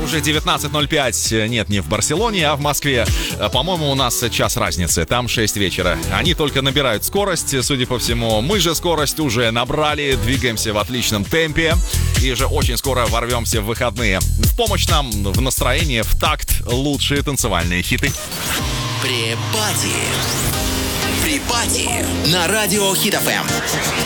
уже 19:05. Нет, не в Барселоне, а в Москве. По-моему, у нас час разницы. Там 6 вечера. Они только набирают скорость, судя по всему. Мы же скорость уже набрали. Двигаемся в отличном темпе. И же очень скоро ворвемся в выходные. В помощь нам в настроении, в такт лучшие танцевальные хиты. Припати на радио Хит FM.